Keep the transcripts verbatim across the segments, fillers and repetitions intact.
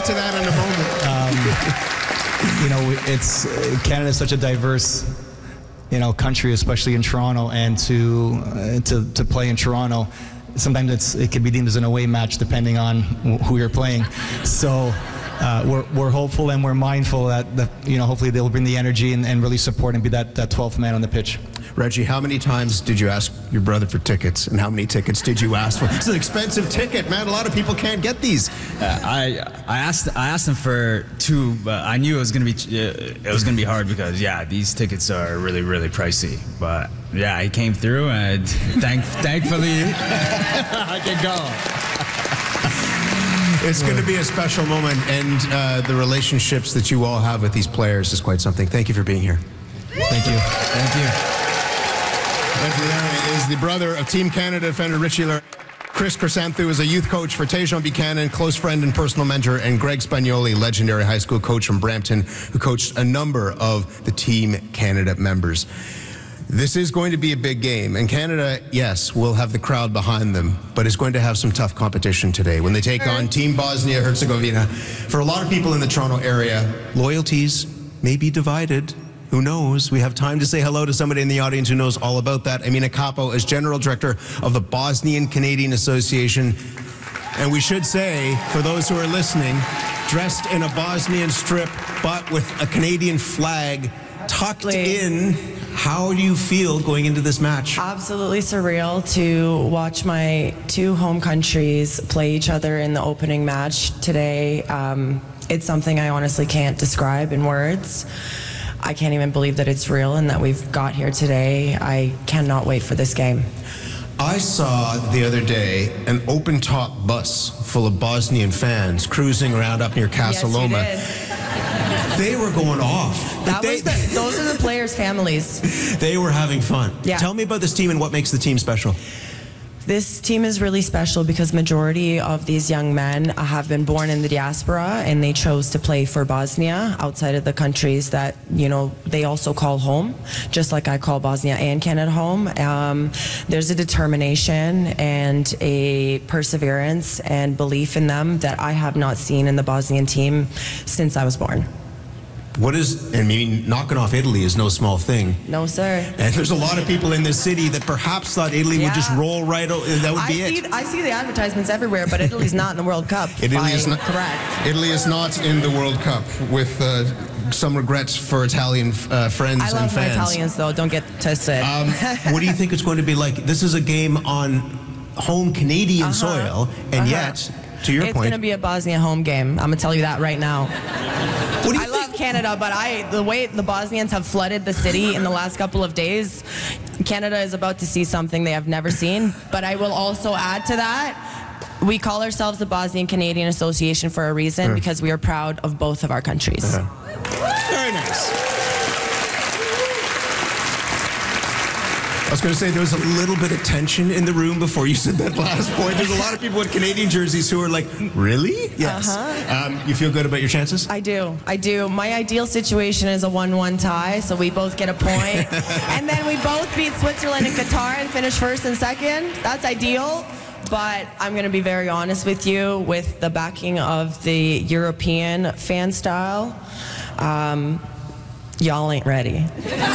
get to that in a moment. Um, you know, it's Canada is such a diverse, you know, country, especially in Toronto, and to uh, to to play in Toronto, sometimes it's it can be deemed as an away match depending on who you're playing. So. Uh, we're, we're hopeful and we're mindful that, the, you know, hopefully they'll bring the energy and, and really support and be that, that twelfth man on the pitch. Reggie, how many times did you ask your brother for tickets, and how many tickets did you ask for? It's an expensive ticket, man. A lot of people can't get these. Uh, I I asked I asked him for two, but I knew it was gonna be uh, it was gonna be hard because yeah, these tickets are really really pricey. But yeah, he came through, and thank thankfully I can go. It's going to be a special moment, and uh, the relationships that you all have with these players is quite something. Thank you for being here. Thank you. Thank you. Reggie Laurier is the brother of Team Canada defender Richie Laurier. Chris Chrysanthu is a youth coach for Tejon Buchanan, close friend and personal mentor, and Greg Spagnoli, legendary high school coach from Brampton, who coached a number of the Team Canada members. This is going to be a big game, and Canada, yes, will have the crowd behind them, but is going to have some tough competition today when they take on Team Bosnia-Herzegovina. For a lot of people in the Toronto area, loyalties may be divided. Who knows? We have time to say hello to somebody in the audience who knows all about that. Amina Capo is General Director of the Bosnian Canadian Association. And we should say, for those who are listening, dressed in a Bosnian strip, but with a Canadian flag tucked in. How do you feel going into this match? Absolutely surreal to watch my two home countries play each other in the opening match today. Um, it's something I honestly can't describe in words. I can't even believe that it's real and that we've got here today. I cannot wait for this game. I saw the other day an open-top bus full of Bosnian fans cruising around up near Casa Loma. Yes, you did. They were going off. That they, was the, those are the players' families. They were having fun. Yeah. Tell me about this team and what makes the team special. This team is really special because majority of these young men have been born in the diaspora, and they chose to play for Bosnia outside of the countries that, you know, they also call home, just like I call Bosnia and Canada home. Um, there's a determination and a perseverance and belief in them that I have not seen in the Bosnian team since I was born. What is, I mean, knocking off Italy is no small thing. No, sir. And there's a lot of people in this city that perhaps thought Italy yeah. would just roll right over, and that would I be see, it. I see the advertisements everywhere, but Italy's not in the World Cup. Italy is not, correct. Italy is not in the World Cup, with uh, some regrets for Italian uh, friends I and love fans. my Italians, though. Don't get twisted. Um, what do you think it's going to be like? This is a game on home Canadian uh-huh. soil, and uh-huh. yet, to your it's point, it's going to be a Bosnia home game. I'm going to tell you that right now. What do you I think? love Canada, but I the way the Bosnians have flooded the city in the last couple of days, Canada is about to see something they have never seen. But I will also add to that, we call ourselves the Bosnian Canadian Association for a reason, uh. because we are proud of both of our countries. Uh-huh. Very nice. I was going to say there was a little bit of tension in the room before you said that last point. There's a lot of people with Canadian jerseys who are like, really? Yes. Uh-huh. Um, you feel good about your chances? I do. I do. My ideal situation is a one one tie, so we both get a point. And then we both beat Switzerland and Qatar and finish first and second. That's ideal. But I'm going to be very honest with you, with the backing of the European fan style, um, y'all ain't ready.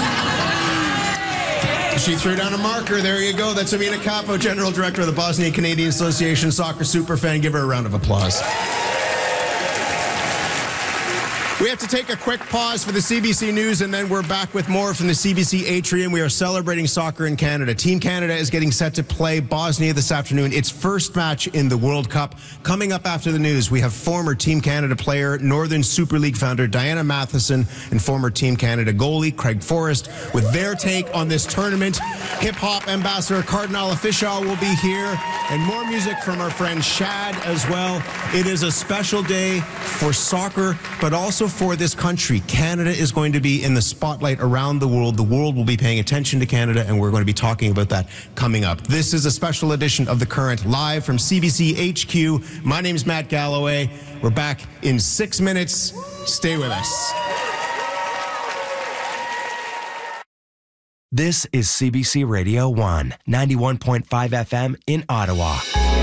She threw down a marker. There you go. That's Amina Capo, General Director of the Bosnian Canadian Association, soccer superfan. Give her a round of applause. We have to take a quick pause for the C B C News, and then we're back with more from the C B C Atrium. We are celebrating soccer in Canada. Team Canada is getting set to play Bosnia this afternoon, its first match in the World Cup. Coming up after the news, we have former Team Canada player, Northern Super League founder Diana Matheson, and former Team Canada goalie Craig Forrest with their take on this tournament. Hip-hop ambassador Cardinal Offishall will be here, and more music from our friend Shad as well. It is a special day for soccer, but also for this country. Canada is going to be in the spotlight around the world. The world will be paying attention to Canada, and we're going to be talking about that coming up. This is a special edition of The Current, live from C B C H Q. My name's Matt Galloway. We're back in six minutes. Stay with us. This is C B C Radio one, ninety-one point five F M in Ottawa.